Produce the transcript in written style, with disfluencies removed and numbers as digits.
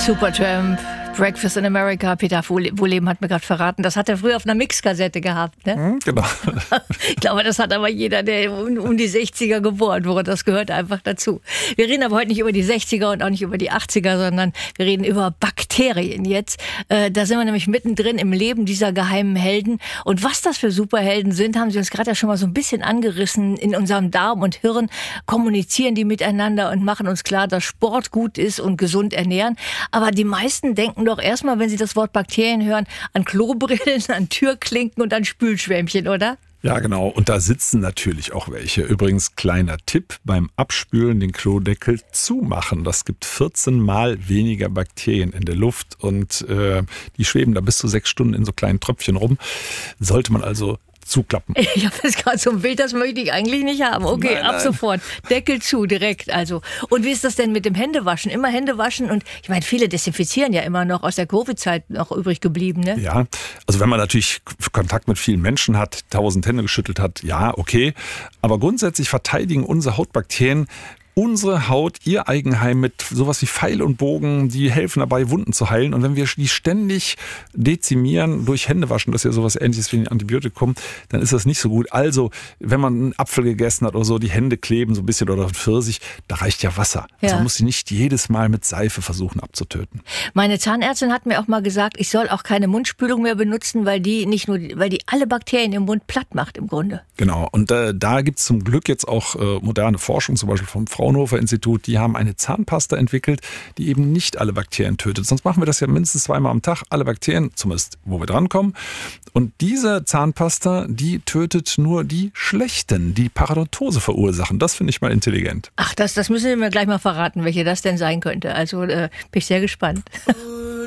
Supertramp, Breakfast in America. Peter Wohleben hat mir gerade verraten, das hat er früher auf einer Mixkassette gehabt. Ne? Genau. Ich glaube, das hat aber jeder, der um die 60er geboren wurde. Das gehört einfach dazu. Wir reden aber heute nicht über die 60er und auch nicht über die 80er, sondern wir reden über Bakterien jetzt. Da sind wir nämlich mittendrin im Leben dieser geheimen Helden. Und was das für Superhelden sind, haben Sie uns gerade ja schon mal so ein bisschen angerissen. In unserem Darm und Hirn kommunizieren die miteinander und machen uns klar, dass Sport gut ist und gesund ernähren. Aber die meisten denken doch erstmal, wenn sie das Wort Bakterien hören, an Klobrillen, an Türklinken und an Spülschwämmchen, oder? Ja, genau. Und da sitzen natürlich auch welche. Übrigens, kleiner Tipp, beim Abspülen den Klodeckel zumachen. Das gibt 14 Mal weniger Bakterien in der Luft und die schweben da bis zu 6 Stunden in so kleinen Tröpfchen rum. Sollte man also zuklappen. Ich habe jetzt gerade so ein Bild, das möchte ich eigentlich nicht haben. Okay, nein. Ab sofort. Deckel zu, direkt also. Und wie ist das denn mit dem Händewaschen? Immer Hände waschen und ich meine, viele desinfizieren ja immer noch aus der Covid-Zeit noch übrig geblieben, ne? Ja, also wenn man natürlich Kontakt mit vielen Menschen hat, 1000 Hände geschüttelt hat, ja, okay. Aber grundsätzlich verteidigen unsere Hautbakterien unsere Haut, ihr Eigenheim mit sowas wie Pfeil und Bogen, die helfen dabei, Wunden zu heilen. Und wenn wir die ständig dezimieren durch Händewaschen, das ist ja sowas Ähnliches wie ein Antibiotikum, dann ist das nicht so gut. Also, wenn man einen Apfel gegessen hat oder so, die Hände kleben so ein bisschen oder Pfirsich, da reicht ja Wasser. Ja. Also man muss sie nicht jedes Mal mit Seife versuchen abzutöten. Meine Zahnärztin hat mir auch mal gesagt, ich soll auch keine Mundspülung mehr benutzen, weil die alle Bakterien im Mund platt macht im Grunde. Genau. Und da gibt es zum Glück jetzt auch moderne Forschung, zum Beispiel vom Fraunhofer Institut, die haben eine Zahnpasta entwickelt, die eben nicht alle Bakterien tötet. Sonst machen wir das ja mindestens 2-mal am Tag, alle Bakterien, zumindest wo wir drankommen. Und diese Zahnpasta, die tötet nur die schlechten, die Parodontose verursachen. Das finde ich mal intelligent. Ach, das müssen Sie mir gleich mal verraten, welche das denn sein könnte. Also bin ich sehr gespannt.